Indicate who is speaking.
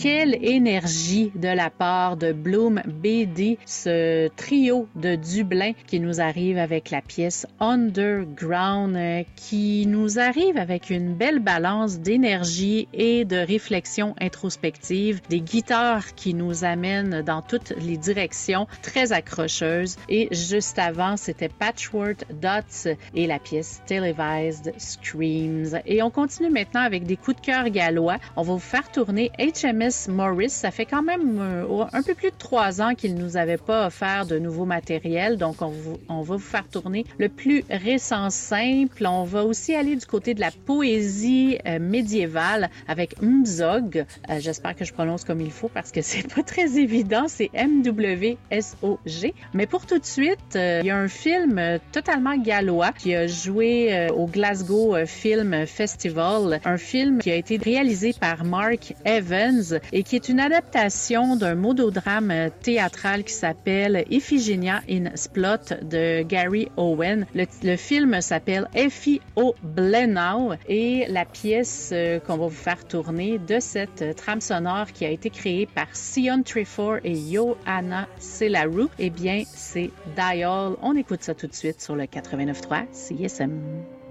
Speaker 1: quelle énergie de la part de Bloom BD, ce trio de Dublin qui nous arrive avec la pièce Underground, qui nous arrive avec une belle balance d'énergie et de réflexion introspective, des guitares qui nous amènent dans toutes les directions, très accrocheuses. Et juste avant, c'était Patchwork Dots et la pièce Televised Screams. Et on continue maintenant avec des coups de cœur gallois. On va vous faire tourner HMS Morris. Ça fait quand même un peu plus de 3 ans qu'il nous avait pas offert de nouveau matériel. Donc, on va vous faire tourner le plus récent simple. On va aussi aller du côté de la poésie médiévale avec Mzog. J'espère que je prononce comme il faut parce que c'est pas très évident. C'est MWSOG. Mais pour tout de suite, il y a un film totalement gallois qui a joué au Glasgow Film Festival. Un film qui a été réalisé par Mark Evans et qui est une adaptation d'un mododrame théâtral qui s'appelle Iphigenia in Splot de Gary Owen. Le film s'appelle Effie O' Blenheim et la pièce qu'on va vous faire tourner de cette trame sonore qui a été créée par Sion Trefor et Johanna Selaru, eh bien, c'est Dial. On écoute ça tout de suite sur le 89.3 CISM.